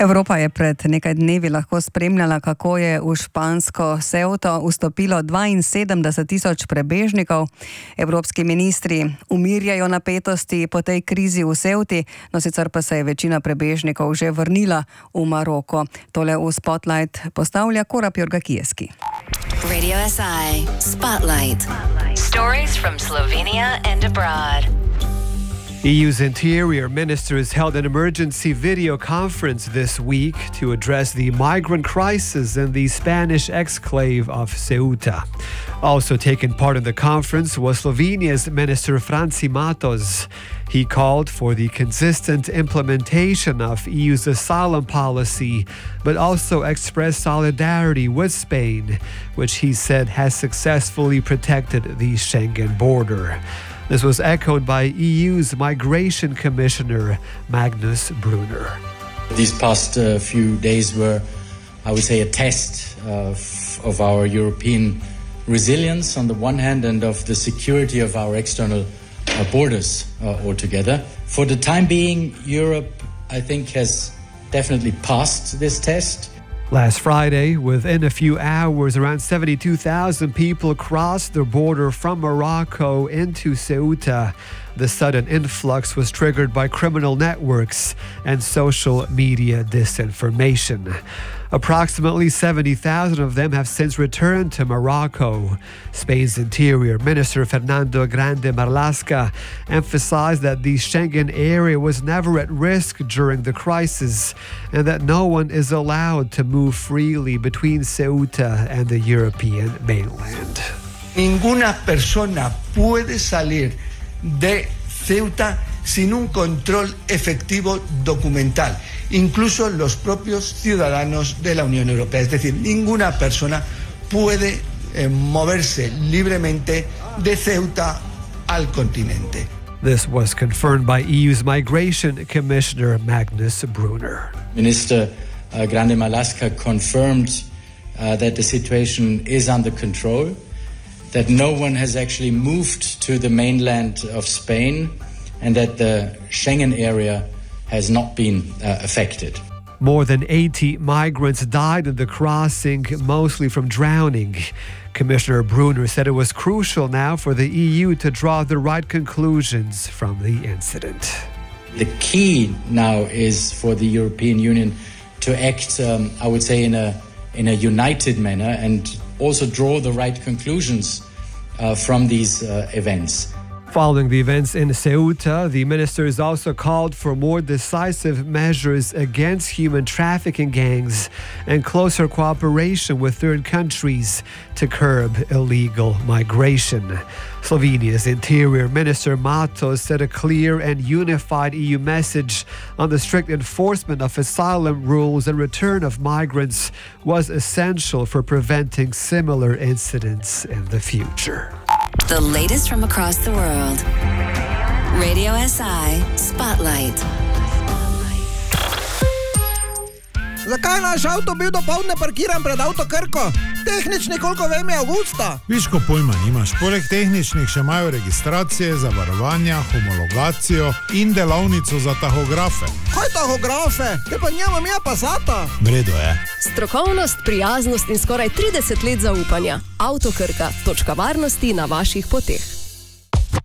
Evropa je pred nekaj dnevi lahko spremljala, kako je v špansko Ceuto vstopilo 72,000 prebežnikov. Evropski ministri umirjajo napetosti po tej krizi v Ceuti, no sicer pa se je večina prebežnikov že vrnila v Maroko. Tole v Spotlight postavlja Korab Jorgakijevski. Radio SI Spotlight. Stories from Slovenia and abroad. EU's interior ministers held an emergency video conference this week to address the migrant crisis in the Spanish exclave of Ceuta. Also taking part in the conference was Slovenia's Minister Franci Matos. He called for the consistent implementation of EU's asylum policy, but also expressed solidarity with Spain, which he said has successfully protected the Schengen border. This was echoed by EU's Migration Commissioner, Magnus Brunner. These past few days were, I would say, a test of our European resilience on the one hand and of the security of our external borders altogether. For the time being, Europe, I think, has definitely passed this test. Last Friday, within a few hours, around 72,000 people crossed the border from Morocco into Ceuta. The sudden influx was triggered by criminal networks and social media disinformation. Approximately 70,000 of them have since returned to Morocco. Spain's Interior Minister Fernando Grande Marlaska emphasized that the Schengen area was never at risk during the crisis and that no one is allowed to move freely between Ceuta and the European mainland. Ninguna persona puede salir de Ceuta sin un control efectivo documental, incluso los propios ciudadanos de la Unión Europea. Es decir, ninguna persona puede moverse libremente de Ceuta al continente. This was confirmed by EU's Migration Commissioner Magnus Brunner. Minister Grande Marlaska confirmed that the situation is under control, that no one has actually moved to the mainland of Spain, and that the Schengen area has not been affected. More than 80 migrants died in the crossing, mostly from drowning. Commissioner Brunner said it was crucial now for the EU to draw the right conclusions from the incident. The key now is for the European Union to act, I would say, in a united manner and also draw the right conclusions from these events. Following the events in Ceuta, the ministers also called for more decisive measures against human trafficking gangs and closer cooperation with third countries to curb illegal migration. Slovenia's Interior Minister Matos said a clear and unified EU message on the strict enforcement of asylum rules and return of migrants was essential for preventing similar incidents in the future. The latest from across the world. Radio SI Spotlight. Zakaj je naš avto bil dopoldne parkiran pred Avtokrko? Tehnični, koliko vem, je avgusta. Viš, ko pojma nimaš. Poleg tehničnih še imajo registracije, zavarovanja, homologacijo in delavnico za tahografe. Kaj tahografe? Te pa njemam ja Passata. Vredo je. Strokovnost, prijaznost in skoraj 30 let zaupanja. Avtokrka, točka varnosti na vaših poteh.